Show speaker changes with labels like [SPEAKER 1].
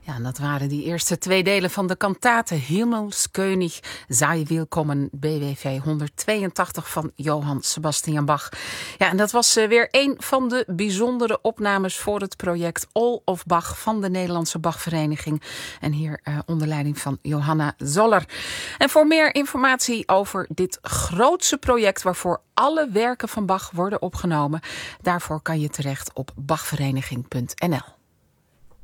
[SPEAKER 1] Ja, en dat waren die eerste 2 delen van de kantate Himmelskönig, Sei willkommen, BWV 182 van Johann Sebastian Bach. Ja, en dat was weer een van de bijzondere opnames voor het project All of Bach van de Nederlandse Bachvereniging. En hier onder leiding van Johanna Zoller. En voor meer informatie over dit grootse project waarvoor alle werken van Bach worden opgenomen, daarvoor kan je terecht op bachvereniging.nl.